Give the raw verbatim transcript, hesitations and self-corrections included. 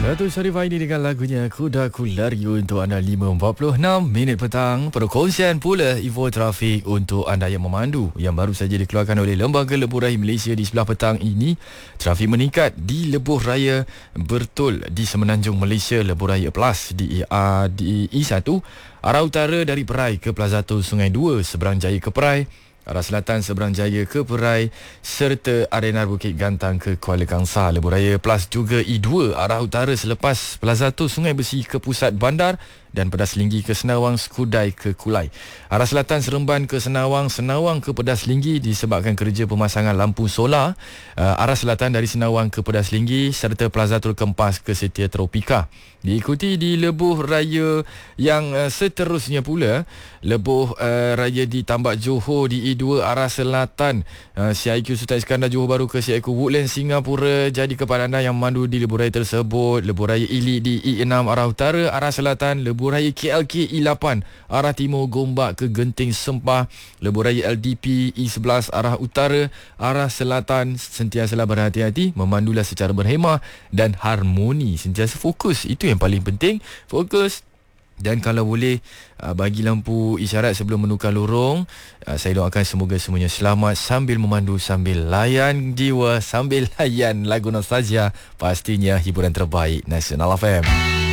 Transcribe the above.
Datuk Syarif Aini dengan lagunya Kudaku Lari untuk anda lima empat puluh enam minit petang. Perkongsian pula info trafik untuk anda yang memandu yang baru saja dikeluarkan oleh Lembaga Lebuh Raya Malaysia di sebelah petang ini. Trafik meningkat di Lebuh Raya Bertul di Semenanjung Malaysia, Lebuh Raya Plus di, uh, di E satu, arah utara dari Perai ke Plaza Tol Sungai dua, seberang Jaya ke Perai, arah selatan seberang Jaya ke Perai serta Arena Bukit Gantang ke Kuala Kangsar. Lebuh Raya Plus juga E dua, arah utara selepas Plaza Tol Sungai Besi ke Pusat Bandar dan Pedas Linggi ke Senawang, Skudai ke Kulai. Arah selatan Seremban ke Senawang, Senawang ke Pedas Linggi disebabkan kerja pemasangan lampu solar. Uh, arah selatan dari Senawang ke Pedas Linggi serta Plaza Tol Kempas ke Setia Tropika. Diikuti di Lebuh Raya yang uh, seterusnya pula, Lebuh uh, Raya di Tambak Johor di E dua, arah selatan uh, C I Q Sultan Iskandar Johor Bahru ke C I Q Woodland Singapura. Jadi kepada anda yang memandu di Lebuh Raya tersebut, Lebuh Raya Ili di E enam arah utara, arah selatan Lebuh Raya K L K E lapan arah timur Gombak ke Genting Sempah, Lebuh Raya L D P E sebelas arah utara, arah selatan. Sentiasalah berhati-hati, memandulah secara berhemah dan harmoni, sentiasa fokus, itu yang paling penting, fokus. Dan kalau boleh uh, bagi lampu isyarat sebelum menukar lorong. uh, Saya doakan semoga semuanya selamat sambil memandu, sambil layan jiwa, sambil layan lagu nostalgia, pastinya hiburan terbaik Nasional F M.